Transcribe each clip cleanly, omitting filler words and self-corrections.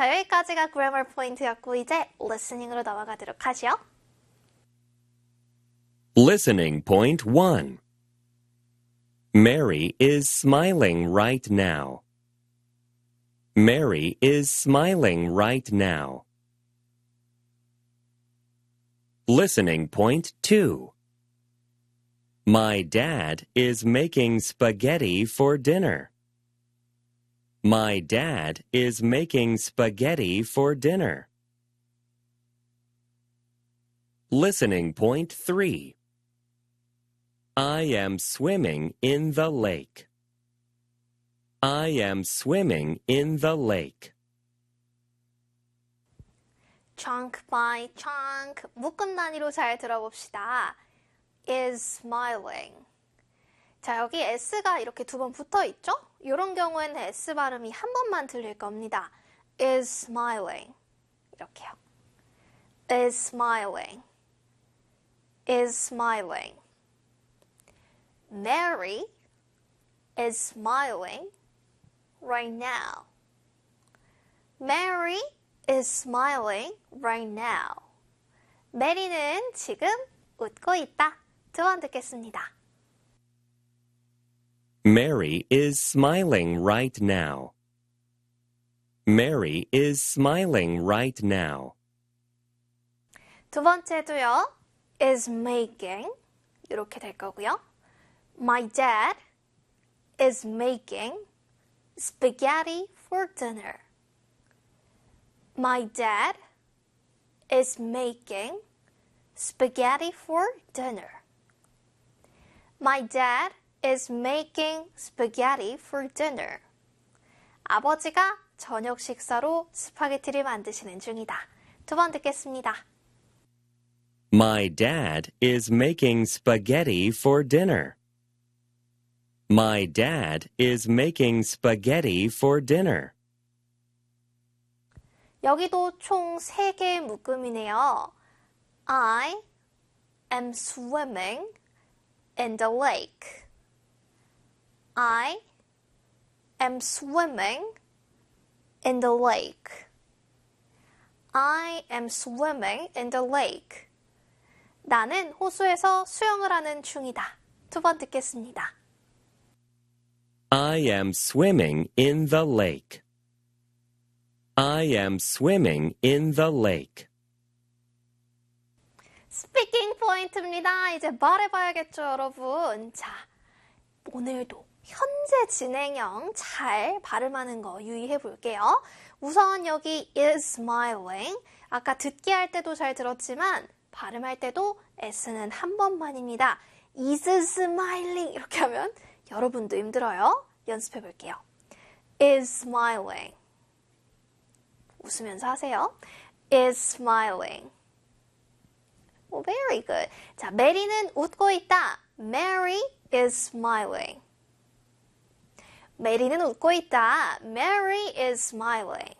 자, 여기까지가 grammar 포인트였고 이제 listening으로 넘어가도록 하죠. Listening point 1. Mary is smiling right now. Mary is smiling right now. Listening point 2. My dad is making spaghetti for dinner. My dad is making spaghetti for dinner. Listening point 3. I am swimming in the lake. I am swimming in the lake. chunk by chunk 묶음 단위로 잘 들어봅시다. is smiling. 자, 여기 s가 이렇게 두 번 붙어 있죠? 이런 경우에는 s 발음이 한 번만 들릴 겁니다. is smiling. 이렇게요. is smiling. is smiling. Mary is smiling right now. Mary is smiling right now. 메리는 지금 웃고 있다. 두 번 듣겠습니다. Mary is smiling right now. Mary is smiling right now. 두 번째도요. is making 이렇게 될 거고요. My dad is making spaghetti for dinner. My dad is making spaghetti for dinner. My dad is making spaghetti for dinner. 아버지가 저녁 식사로 스파게티를 만드시는 중이다. 두 번 듣겠습니다. My dad is making spaghetti for dinner. My dad is making spaghetti for dinner. 여기도 총 3개의 묶음이네요. I am swimming in the lake. I am swimming in the lake. I am swimming in the lake. 나는 호수에서 수영을 하는 중이다. 두 번 듣겠습니다. I am swimming in the lake. I am swimming in the lake. 스피킹 포인트입니다. 이제 말해봐야겠죠, 여러분. 자, 오늘도 현재 진행형 잘 발음하는 거 유의해 볼게요. 우선 여기 is smiling. 아까 듣기 할 때도 잘 들었지만 발음할 때도 s는 한 번만입니다. is smiling 이렇게 하면 여러분도 힘들어요. 연습해 볼게요. is smiling. 웃으면서 하세요. is smiling. Oh, very good. 자, 메리는 웃고 있다. Mary is smiling. 메리는 웃고 있다. Mary is smiling.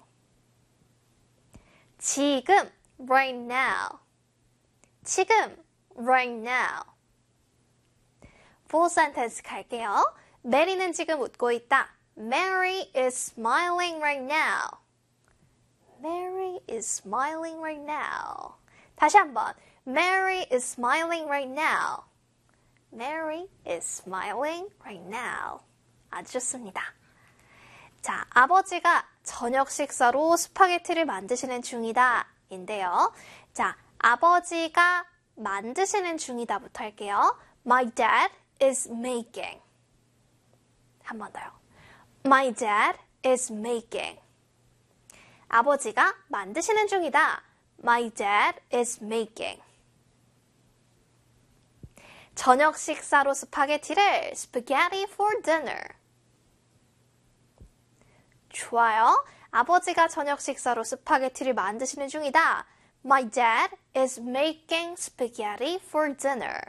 지금, right now. 지금, right now. Full sentence 갈게요. 메리는 지금 웃고 있다. Mary is smiling right now. Mary is smiling right now. 다시 한번. Mary is smiling right now. Mary is smiling right now. 아주 좋습니다. 자, 아버지가 저녁 식사로 스파게티를 만드시는 중이다. 인데요. 자, 아버지가 만드시는 중이다부터 할게요. My dad is making. 한 번 더요. My dad is making. 아버지가 만드시는 중이다. My dad is making. 저녁 식사로 스파게티를 spaghetti for dinner. 좋아요. 아버지가 저녁 식사로 스파게티를 만드시는 중이다. My dad is making spaghetti for dinner.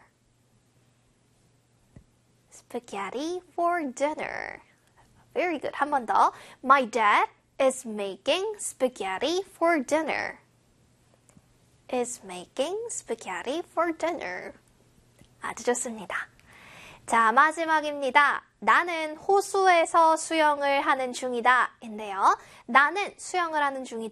Spaghetti for dinner. Very good. 한 번 더. My dad is making spaghetti for dinner. Is making spaghetti for dinner. 아주 좋습니다. 자, 마지막입니다. 나는 호수에서 수영을 하는 중이다. 인데요. 나는 수영을 하는 중이다.